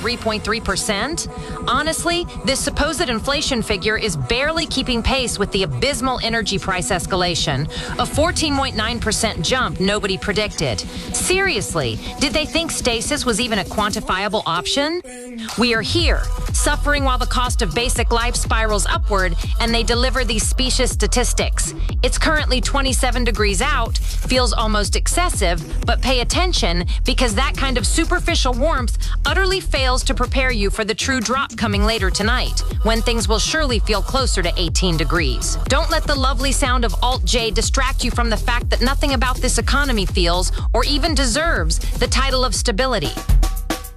3.3%? Honestly, this supposed inflation figure is barely keeping pace with the abysmal energy price escalation, a 14.9% jump nobody predicted. Seriously, did they think stasis was even a quantifiable option? We are here, suffering while the cost of basic life spirals upward, and they deliver these specious statistics. It's currently 27 degrees out, feels almost excessive, but pay attention because that kind of superficial warmth utterly fails to prepare you for the true drop coming later tonight, when things will surely feel closer to 18 degrees. Don't let the lovely sound of Alt-J distract you from the fact that nothing about this economy feels, or even deserves, the title of stability.